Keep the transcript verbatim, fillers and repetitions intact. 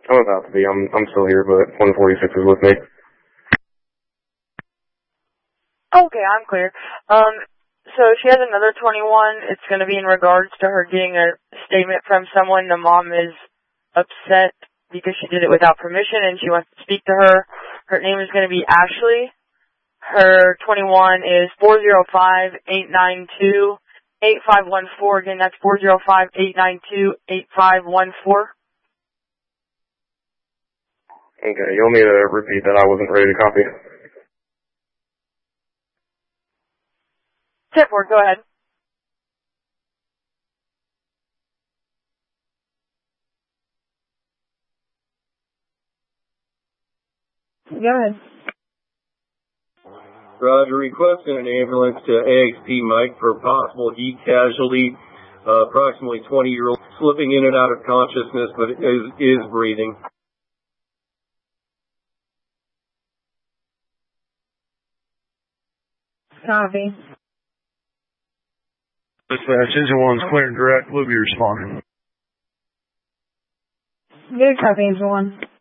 I'm about to be. I'm I'm still here, but one forty-six is with me. Okay, I'm clear. Um, so she has another twenty-one. It's going to be in regards to her getting a statement from someone. The mom is upset because she did it without permission, and she wants to speak to her. Her name is going to be Ashley. Her twenty-one is four zero five, eight nine two, eight five one four. Again, that's four zero five, eight nine two, eight five one four. Okay, you want me to repeat that? I wasn't ready to copy. ten four, go ahead. Go ahead. Roger, requesting an ambulance to A X P Mike for possible heat casualty. Uh, approximately twenty-year-old slipping in and out of consciousness, but is, is breathing. Copy. Dispatch, engine one's clear and direct. We'll be responding. Good copy, engine one.